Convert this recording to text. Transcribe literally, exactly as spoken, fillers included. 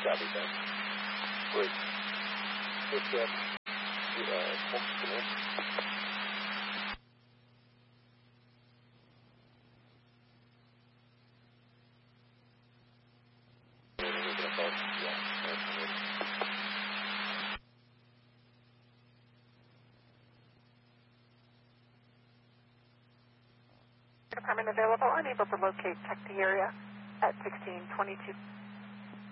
copy that. Great. Just, uh, you, uh, come in. Department available, unable to locate, check the area at sixteen twenty-two.